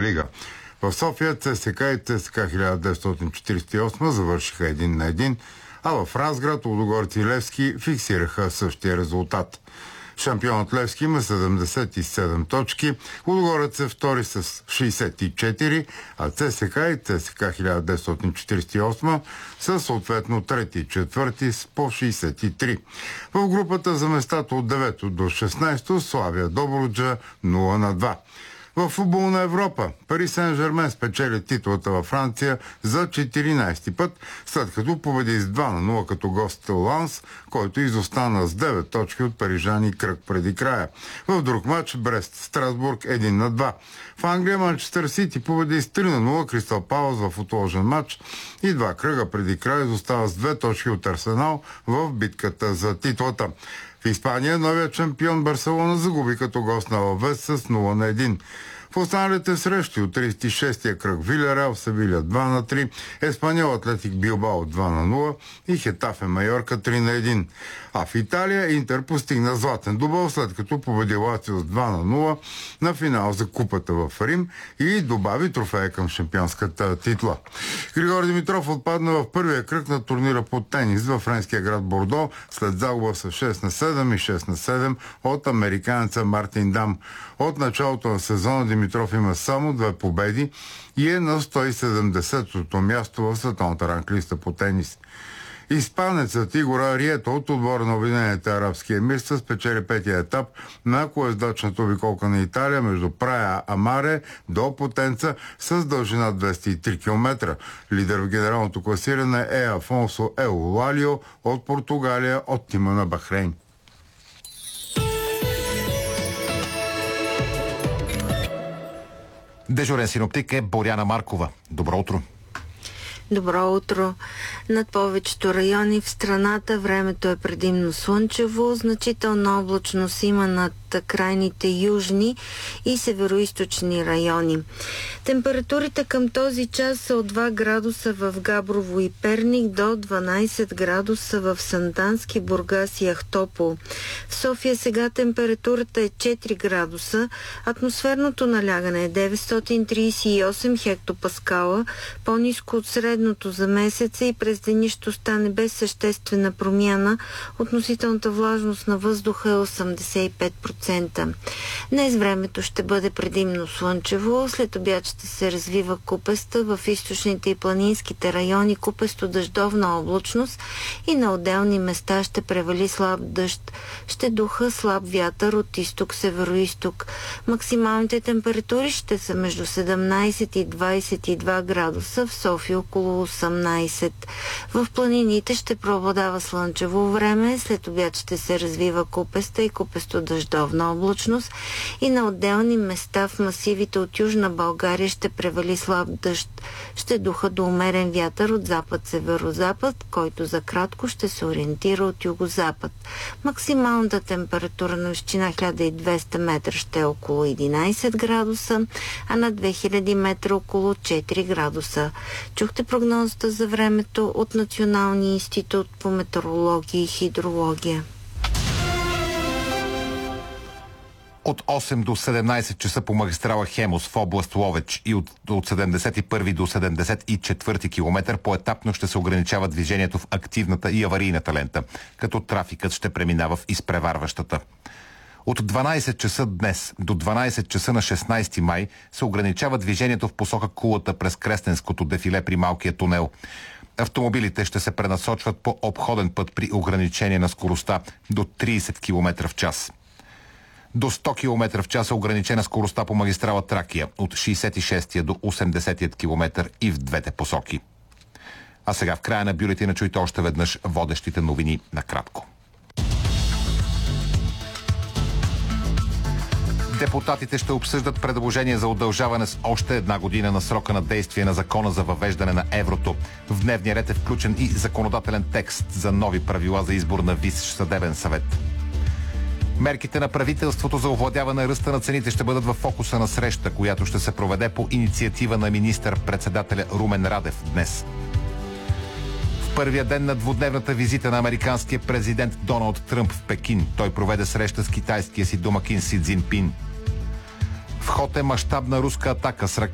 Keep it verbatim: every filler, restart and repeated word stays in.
лига. В София ЦСКА и ЦСКА хиляда деветстотин четиридесет и осма завършиха един на един, а в Разград Лудогорци и Левски фиксираха същия резултат. Шампионът Левски има седемдесет и седем точки, Лудогорец е втори с шейсет и четири, а ЦСКА и ЦСКА хиляда деветстотин четиридесет и осма са съответно трети и четвърти с по шейсет и три. В групата за местата от девето до шестнайсето Славия Добруджа нула на два. В футболна Европа Пари Сен-Жермен спечели титлата във Франция за четиринайсети път, след като победи с два на нула като гост Ланс, който изостана с девет точки от парижани кръг преди края. В друг матч Брест Страсбург един на два. В Англия Манчестър Сити победи с три на нула Кристал Палас в отложен матч и два кръга преди края изостава с две точки от Арсенал в битката за титлата. В Испания новият шампион Барселона загуби като гост на Алавес с нула на един. В останалите срещи от трийсет и шестия кръг Вилярреал Севиля два на три, Еспаньол Атлетик Билбао два на нула и Хетафе Майорка три на един. А в Италия Интер постигна златен дубъл, след като победи Лацио с два на нула на финал за купата в Рим и добави трофея към шампионската титла. Григор Димитров отпадна в първия кръг на турнира по тенис във френския град Бордо след загуба с шест на седем и шест на седем от американеца Мартин Дам. От началото на сезона Димитров има само две победи и е на сто и седемдесетото място в световната ранглиста по тенис. Испанецът Игор Арието от отбора на Обединените арабски емирства спечели петия етап на колездачната обиколка на Италия между Прая Амаре до Потенца с дължина двеста и три километра. Лидер в генералното класиране е Афонсо Еулалио от Португалия от тима на Бахрейн. Дежурен синоптик е Боряна Маркова. Добро утро! Добро утро! Над повечето райони в страната времето е предимно слънчево, значителна облачност има над крайните южни и североизточни райони. Температурите към този час са от два градуса в Габрово и Перник до дванайсет градуса в Сандански, Бургас и Ахтопол. В София сега температурата е четири градуса, атмосферното налягане е деветстотин трийсет и осем хектопаскала, по-ниско от средното за месеца и през деня ще остане без съществена промяна. Относителната влажност на въздуха е осемдесет и пет процента. Днес времето ще бъде предимно слънчево, след обяд ще се развива купеста, в източните и планинските райони купесто дъждовна облачност и на отделни места ще превали слаб дъжд. Ще духа слаб вятър от изток-североизток. Максималните температури ще са между седемнайсет и двайсет и два градуса, в София около осемнайсет. В планините ще преобладава слънчево време, след обяд ще се развива купеста и купесто дъждовна облачност и на отделни места в масивите от Южна България ще превали слаб дъжд. Ще духа до умерен вятър от запад-северозапад, който за кратко ще се ориентира от югозапад. Максималната температура на височина хиляда и двеста метра ще е около единайсет градуса, а на две хиляди метра около четири градуса. Чухте прогнозата за времето от Националния институт по метеорология и хидрология. От осем до седемнайсет часа по магистрала Хемус в област Ловеч и от, от седемдесет и първи до седемдесет и четвърти километър поетапно ще се ограничава движението в активната и аварийната лента, като трафикът ще преминава в изпреварващата. От дванайсет часа днес до дванайсет часа на шестнайсети май се ограничава движението в посока Кулата през Крестенското дефиле при Малкия тунел. Автомобилите ще се пренасочват по обходен път при ограничение на скоростта до трийсет километра в час. До сто километра в час е ограничена скоростта по магистрала Тракия от шейсет и шестия до осемдесетия километър и в двете посоки. А сега в края на бюлетина чуйте още веднъж водещите новини накратко. Депутатите ще обсъждат предложение за удължаване с още една година на срока на действие на закона за въвеждане на еврото. В дневния ред е включен и законодателен текст за нови правила за избор на Висш съдебен съвет. Мерките на правителството за овладяване ръста на цените ще бъдат в фокуса на среща, която ще се проведе по инициатива на министър-председателя Румен Радев днес. В първия ден на двудневната визита на американския президент Доналд Тръмп в Пекин, той проведе среща с китайския си домакин Си Цзинпин. В ход е мащабна руска атака с ракети